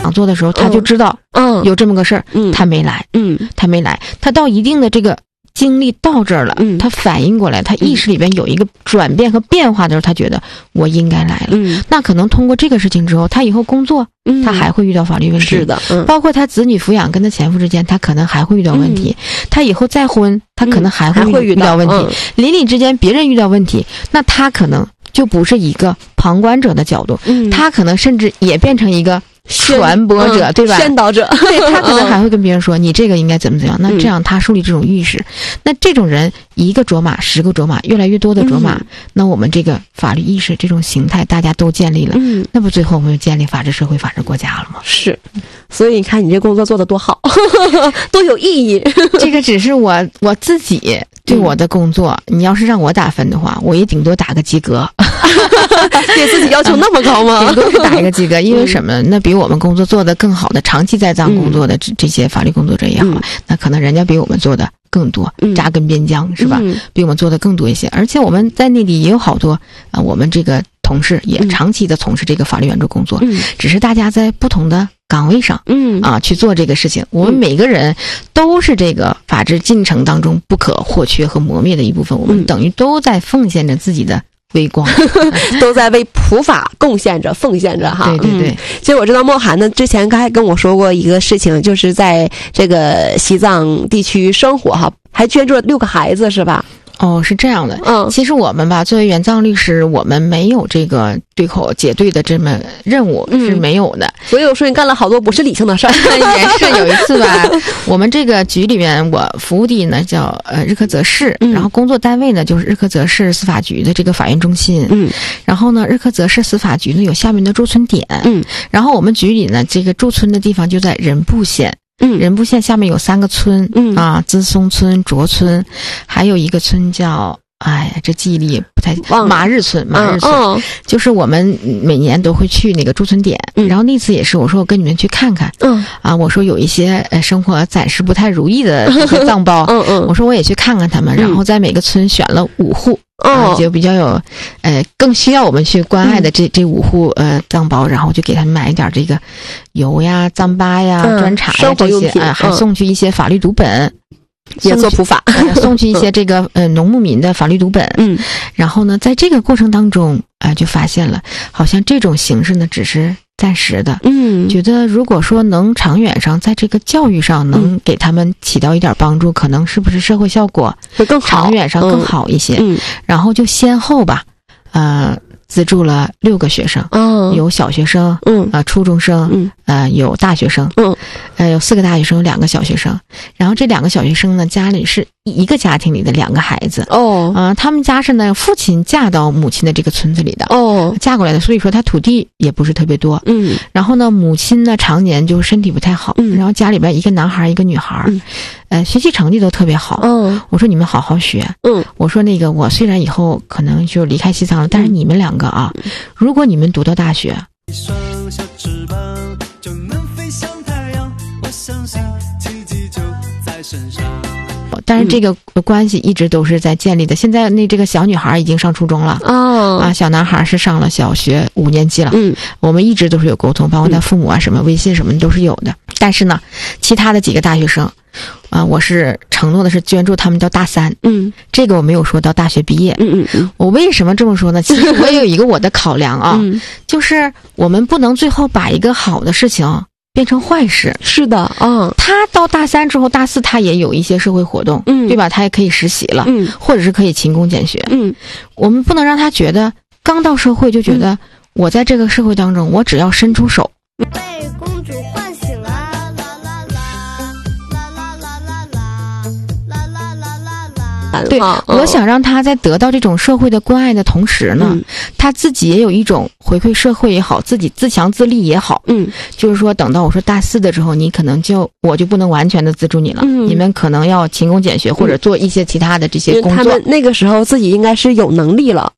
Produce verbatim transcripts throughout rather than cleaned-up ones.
想做的时候，他就知道嗯有这么个事儿， 嗯他没来， 嗯他没来，他到一定的这个经历到这儿了， 嗯他反应过来，他意识里边有一个转变和变化的时候，他觉得我应该来了。 嗯， 那可能通过这个事情之后，他以后工作， 嗯他还会遇到法律问题。 是的，嗯， 包括他子女抚养跟他前夫之间，他可能还会遇到问题。 嗯、 他以后再婚，他可能还会遇,、 嗯、还会遇到问题。 嗯、 邻里之间，别人遇到问题，那他可能就不是一个旁观者的角度， 嗯、 他可能甚至也变成一个传播者， 嗯、 对吧？ 宣导者， 对，他可能还会跟别人说、嗯、你这个应该怎么怎么样。那这样他树立这种意识，嗯、那这种人一个卓玛，十个卓玛，越来越多的卓玛、嗯，那我们这个法律意识这种形态大家都建立了，嗯，那不最后我们就建立法治社会、法治国家了吗？ 是，所以你看你这工作做得多好，多有意义。 这个只是我我自己对我的工作，嗯、你要是让我打分的话，我也顶多打个及格。 对自己要求那么高吗？ 顶多是打一个及格，因为什么？那比我们工作做得更好的、长期在藏工作的这这些法律工作者也好、嗯，那可能人家比我们做的更多，嗯、扎根边疆是吧、嗯？比我们做的更多一些。而且我们在内地也有好多啊、呃，我们这个同事也长期的从事这个法律援助工作，嗯、只是大家在不同的岗位上，嗯啊去做这个事情。我们每个人都是这个法治进程当中不可或缺和磨灭的一部分，我们等于都在奉献着自己的微光， 都在为普法贡献着、奉献着哈。 对对对、嗯。 其实我知道莫涵呢，之前刚才跟我说过一个事情，就是在这个西藏地区生活哈，还捐助了六个孩子，是吧？ 哦，是这样的。 嗯， 其实我们吧，作为援藏律师，我们没有这个对口结对的这么任务、嗯、是没有的。 所以我说你干了好多不是理性的事儿。 也是有一次吧，我们这个局里面，我服务地呢叫呃日喀则市、嗯，然后工作单位呢就是日喀则市司法局的这个法院中心。嗯，然后呢，日喀则市司法局呢有下面的驻村点。嗯，然后我们局里呢这个驻村的地方就在仁布县。嗯，仁布县下面有三个村，嗯啊，资松村、卓村，还有一个村叫，哎呀，这记忆力不太，马日村，马日村、嗯嗯，就是我们每年都会去那个驻村点、嗯，然后那次也是，我说我跟你们去看看，嗯啊，我说有一些呃生活暂时不太如意的这些藏胞，嗯嗯，我说我也去看看他们，然后在每个村选了五户。啊，就比较有，呃，更需要我们去关爱的这、嗯、这五户呃藏胞，然后就给他们买一点这个油呀、糌粑呀、嗯、砖茶呀这些啊、呃，还送去一些法律读本，嗯、 也做普法， 呃、送去一些这个呃农牧民的法律读本。嗯，然后呢，在这个过程当中啊、呃，就发现了，好像这种形式呢只是暂时的，嗯，觉得如果说能长远上在这个教育上能给他们起到一点帮助，嗯、可能是不是社会效果会更好， 长远上更好一些。嗯，然后就先后吧，呃，资助了六个学生，嗯，有小学生，嗯，啊、呃，初中生，嗯，呃，有大学生，嗯，呃，有四个大学生，有两个小学生。然后这两个小学生呢，家里是一个家庭里的两个孩子，哦，啊、呃，他们家是呢，父亲嫁到母亲的这个村子里的，哦，嫁过来的，所以说他土地也不是特别多，嗯，然后呢，母亲呢常年就身体不太好，嗯，然后家里边一个男孩一个女孩，嗯，呃，学习成绩都特别好，嗯，我说你们好好学，嗯，我说那个我虽然以后可能就离开西藏了，但是你们两个啊，如果你们读到大学，一双小翅膀就能飞向太阳，我相信奇迹就在身上。但是这个关系一直都是在建立的。现在那这个小女孩已经上初中了，哦，啊，小男孩是上了小学五年级了。嗯，我们一直都是有沟通，包括他父母啊，什么微信什么都是有的。但是呢，其他的几个大学生，啊，我是承诺的是捐助他们到大三。嗯，这个我没有说到大学毕业。嗯嗯嗯。我为什么这么说呢？其实我也有一个我的考量啊，嗯、就是我们不能最后把一个好的事情变成坏事。 是的，嗯， 他到大三之后，大四他也有一些社会活动，嗯，对吧？他也可以实习了，嗯，或者是可以勤工俭学，嗯，我们不能让他觉得刚到社会就觉得我在这个社会当中，我只要伸出手。 被公主唤醒了，啦啦啦啦啦啦啦啦啦啦啦啦。 对，我想让他在得到这种社会的关爱的同时呢，嗯、他自己也有一种回馈社会也好，自己自强自立也好。嗯，就是说，等到我说大四的时候，你可能就我就不能完全的资助你了，嗯、你们可能要勤工俭学、嗯、或者做一些其他的这些工作。 他们那个时候自己应该是有能力了。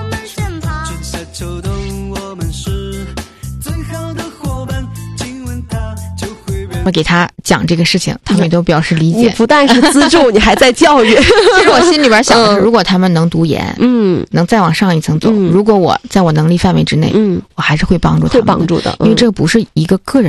我给他讲这个事情，他们也都表示理解。 你不但是资助，你还在教育。 其实我心里边想的是，如果他们能读研，嗯，能再往上一层走，嗯、如果我在我能力范围之内，嗯，我还是会帮助他们的， 会帮助的， 嗯、因为这不是一个个人。